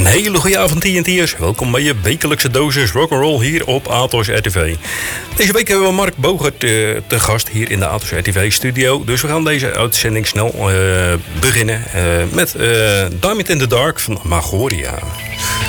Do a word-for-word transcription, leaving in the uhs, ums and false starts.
hele goede avond T N T'ers. Welkom bij je wekelijkse dosis rock'n'roll hier op Atos R T V. Deze week hebben we Mark Bogert uh, te gast hier in de Atos R T V studio. Dus we gaan deze uitzending snel uh, beginnen uh, met uh, Diamond in the Dark van Magoria.